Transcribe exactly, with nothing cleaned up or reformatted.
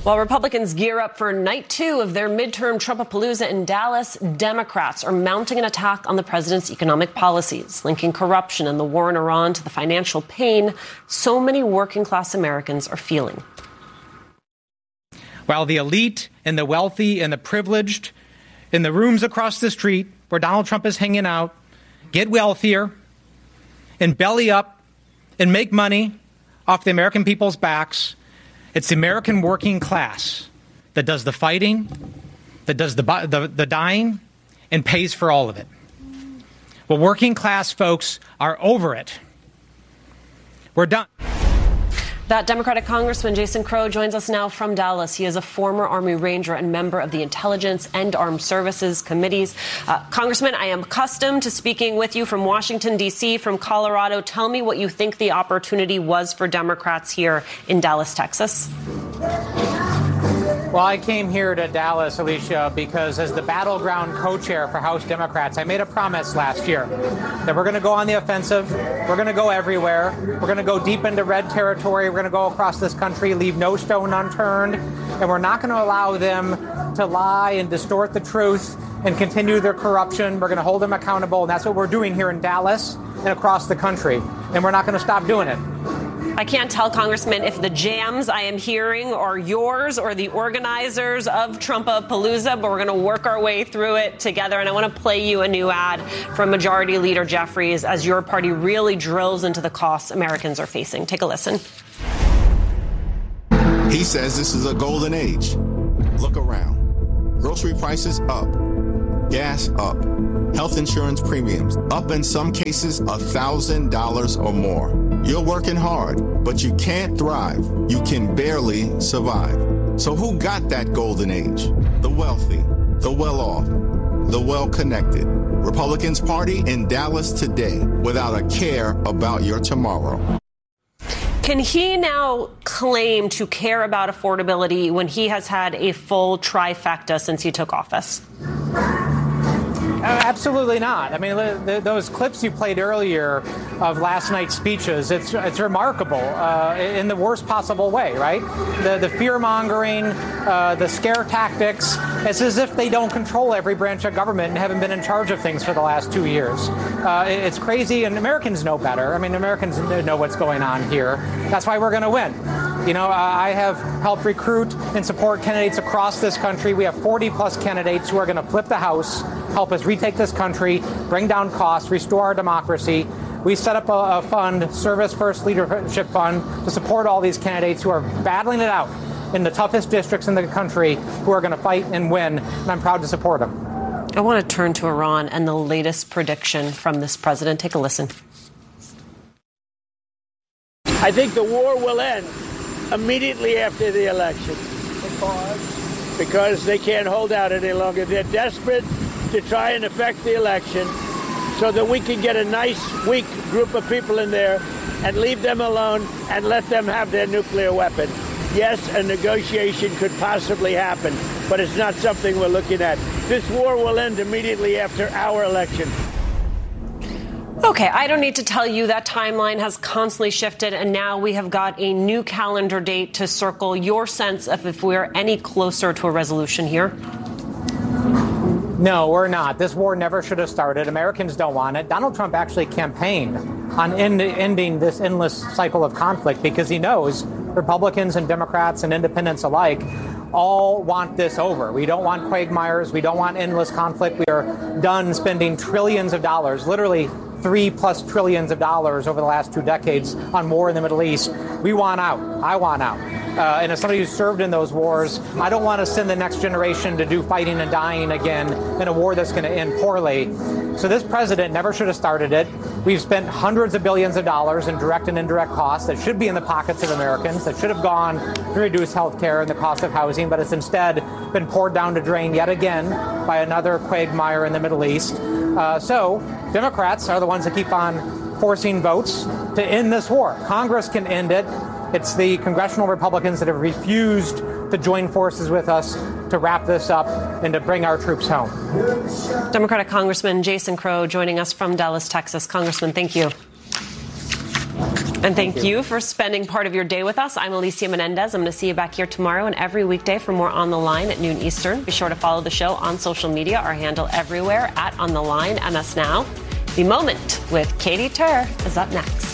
While Republicans gear up for night two of their midterm Trumpapalooza in Dallas, Democrats are mounting an attack on the president's economic policies, linking corruption and the war in Iran to the financial pain so many working-class Americans are feeling. While the elite and the wealthy and the privileged in the rooms across the street where Donald Trump is hanging out get wealthier and belly up and make money off the American people's backs, it's the American working class that does the fighting, that does the, the, the dying, and pays for all of it. Well, working class folks are over it. We're done. That Democratic Congressman Jason Crow joins us now from Dallas. He is a former Army Ranger and member of the Intelligence and Armed Services Committees. Uh, Congressman, I am accustomed to speaking with you from Washington, D C, from Colorado. Tell me what you think the opportunity was for Democrats here in Dallas, Texas. Well, I came here to Dallas, Alicia, because as the battleground co-chair for House Democrats, I made a promise last year that we're going to go on the offensive. We're going to go everywhere. We're going to go deep into red territory. We're going to go across this country, leave no stone unturned. And we're not going to allow them to lie and distort the truth and continue their corruption. We're going to hold them accountable. And that's what we're doing here in Dallas and across the country. And we're not going to stop doing it. I can't tell, Congressman, if the jams I am hearing are yours or the organizers of Trumpapalooza, but we're going to work our way through it together. And I want to play you a new ad from Majority Leader Jeffries as your party really drills into the costs Americans are facing. Take a listen. He says this is a golden age. Look around. Grocery prices up. Gas up. Health insurance premiums up, in some cases one thousand dollars or more. You're working hard, but you can't thrive. You can barely survive. So who got that golden age? The wealthy, the well-off, the well-connected. Republicans party in Dallas today without a care about your tomorrow. Can he now claim to care about affordability when he has had a full trifecta since he took office? Absolutely not. I mean, the, the, those clips you played earlier of last night's speeches, it's it's remarkable uh, in the worst possible way, right? The, the fear-mongering, uh, the scare tactics, it's as if they don't control every branch of government and haven't been in charge of things for the last two years. Uh, it, it's crazy, and Americans know better. I mean, Americans know what's going on here. That's why we're going to win. You know, I have helped recruit and support candidates across this country. We have forty plus candidates who are going to flip the House, help us retake this country, bring down costs, restore our democracy. We set up a, a fund, Service First Leadership Fund, to support all these candidates who are battling it out in the toughest districts in the country, who are going to fight and win, and I'm proud to support them. I want to turn to Iran and the latest prediction from this president. Take a listen. I think the war will end immediately after the election. Because? Because they can't hold out any longer. They're desperate to try and affect the election so that we can get a nice, weak group of people in there and leave them alone and let them have their nuclear weapon. Yes, a negotiation could possibly happen, but it's not something we're looking at. This war will end immediately after our election. Okay, I don't need to tell you that timeline has constantly shifted, and now we have got a new calendar date to circle. Your sense of if we're any closer to a resolution here? No, we're not. This war never should have started. Americans don't want it. Donald Trump actually campaigned on end- ending this endless cycle of conflict because he knows Republicans and Democrats and independents alike all want this over. We don't want quagmires. We don't want endless conflict. We are done spending trillions of dollars, literally three plus trillions of dollars over the last two decades on war in the Middle East. We want out. I want out. Uh, and as somebody who served in those wars, I don't want to send the next generation to do fighting and dying again in a war that's going to end poorly. So this president never should have started it. We've spent hundreds of billions of dollars in direct and indirect costs that should be in the pockets of Americans, that should have gone to reduce health care and the cost of housing, but it's instead been poured down the drain yet again by another quagmire in the Middle East. Uh, so Democrats are the ones that keep on forcing votes to end this war. Congress can end it. It's the congressional Republicans that have refused to join forces with us to wrap this up and to bring our troops home. Democratic Congressman Jason Crow joining us from Dallas, Texas. Congressman, thank you. And thank, thank you. you for spending part of your day with us. I'm Alicia Menendez. I'm going to see you back here tomorrow and every weekday for more On the Line at noon Eastern. Be sure to follow the show on social media. Our handle everywhere at On the Line, M S Now. The Moment with Katie Tur is up next.